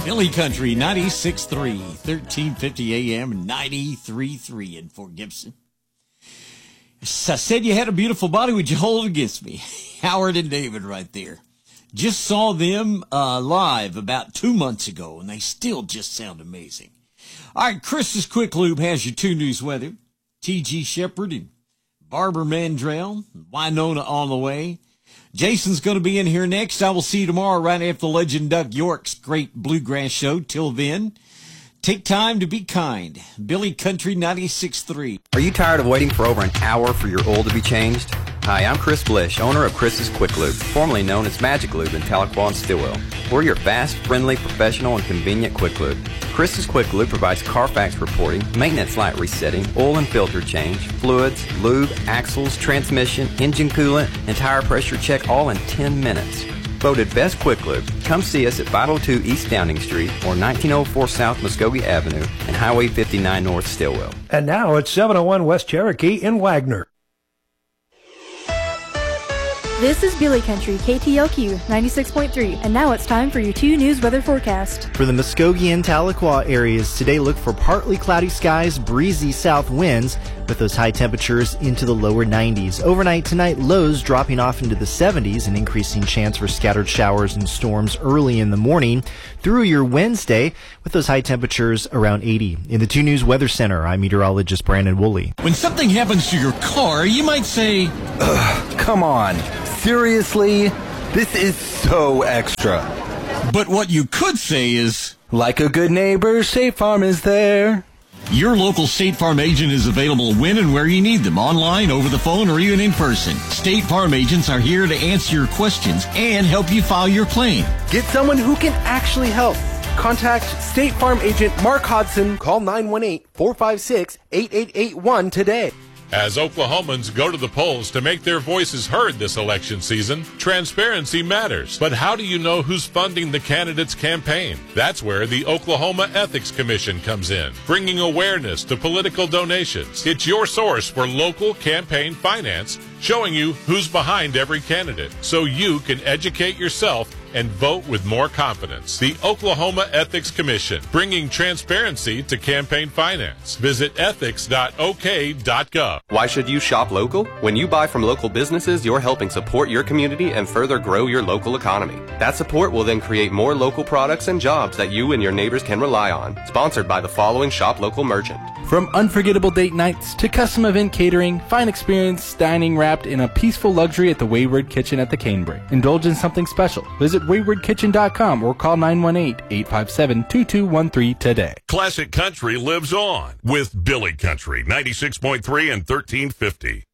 Billy Country 96.3, 1350 AM, 93.3 in Fort Gibson. I said you had a beautiful body. Would you hold it against me? Howard and David right there. Just saw them live about 2 months ago, and they still just sound amazing. All right, Chris's Quick Lube has your 2 news weather. T.G. Shepard and Barbara Mandrell, Winona on the way. Jason's going to be in here next. I will see you tomorrow right after the legend Doug York's great bluegrass show. Till then, take time to be kind. Billy Country 96.3. Are you tired of waiting for over an hour for your oil to be changed? Hi, I'm Chris Blish, owner of Chris's Quick Lube, formerly known as Magic Lube in Tahlequah and Stillwell. We're your fast, friendly, professional, and convenient Quick Lube. Chris's Quick Lube provides Carfax reporting, maintenance light resetting, oil and filter change, fluids, lube, axles, transmission, engine coolant, and tire pressure check all in 10 minutes. Voted Best Quick Lube. Come see us at 502 East Downing Street or 1904 South Muskogee Avenue and Highway 59 North Stillwell. And now it's 701 West Cherokee in Wagner. This is Billy Country, KTLQ 96.3, and now it's time for your 2 news weather forecast. For the Muskogee and Tahlequah areas, today look for partly cloudy skies, breezy south winds, with those high temperatures into the lower 90s. Overnight tonight, lows dropping off into the 70s, an increasing chance for scattered showers and storms early in the morning. Through your Wednesday, with those high temperatures around 80. In the 2 News Weather Center, I'm meteorologist Brandon Woolley. When something happens to your car, you might say, come on. Seriously? This is so extra. But what you could say is, like a good neighbor, State Farm is there. Your local State Farm agent is available when and where you need them, online, over the phone, or even in person. State Farm agents are here to answer your questions and help you file your claim. Get someone who can actually help. Contact State Farm agent Mark Hodson. Call 918-456-8881 today. As Oklahomans go to the polls to make their voices heard this election season, transparency matters. But how do you know who's funding the candidate's campaign? That's where the Oklahoma Ethics Commission comes in, bringing awareness to political donations. It's your source for local campaign finance, showing you who's behind every candidate, so you can educate yourself and vote with more confidence. The Oklahoma Ethics Commission, bringing transparency to campaign finance. Visit ethics.ok.gov. Why should you shop local? When you buy from local businesses, you're helping support your community and further grow your local economy. That support will then create more local products and jobs that you and your neighbors can rely on. Sponsored by the following shop local merchant. From unforgettable date nights to custom event catering, fine experience dining wrapped in a peaceful luxury at the Wayward Kitchen at the Canebrake. Indulge in something special. Visit waywardkitchen.com or call 918-857-2213 today. Classic Country lives on with Billy Country 96.3 and 1350.